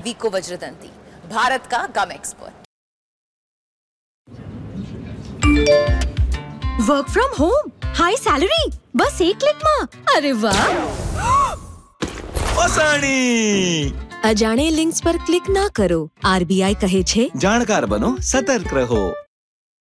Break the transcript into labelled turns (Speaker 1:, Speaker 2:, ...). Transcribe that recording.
Speaker 1: विको वज्रदंती, भारत का गम expert.
Speaker 2: Work from home, high salary, बस एक क्लिक में। अरे वाह!
Speaker 3: અજાણે લિંક્સ પર ક્લિક ના કરો. RBI કહે છે
Speaker 4: જાણકાર બનો, સતર્ક રહો.